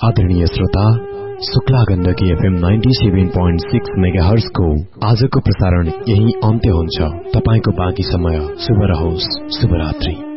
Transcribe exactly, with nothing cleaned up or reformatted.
आदरणीय श्रोता, Shukla Gandaki FM ninety seven point six megahertz को आजको प्रसारण यही अन्त्य हुन्छ। तपाईको बाँकी समय शुभ रहोस्। शुभरात्रि।